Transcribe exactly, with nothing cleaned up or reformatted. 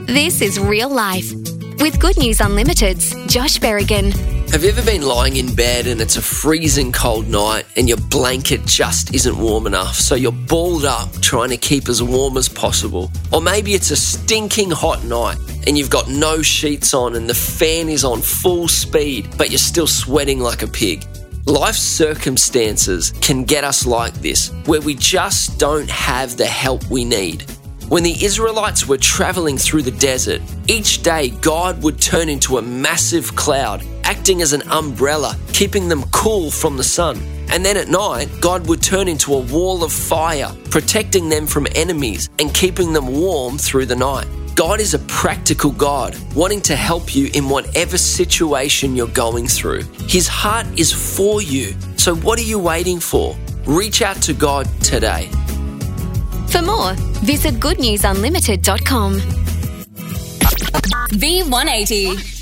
This is Real Life with Good News Unlimited's Josh Berrigan. Have you ever been lying in bed and it's a freezing cold night and your blanket just isn't warm enough, so you're balled up trying to keep as warm as possible? Or maybe it's a stinking hot night and you've got no sheets on and the fan is on full speed, but you're still sweating like a pig. Life's circumstances can get us like this, where we just don't have the help we need. When the Israelites were traveling through the desert, each day God would turn into a massive cloud, acting as an umbrella, keeping them cool from the sun. And then at night, God would turn into a wall of fire, protecting them from enemies and keeping them warm through the night. God is a practical God, wanting to help you in whatever situation you're going through. His heart is for you. So what are you waiting for? Reach out to God today. For more, visit good news unlimited dot com. V one eighty.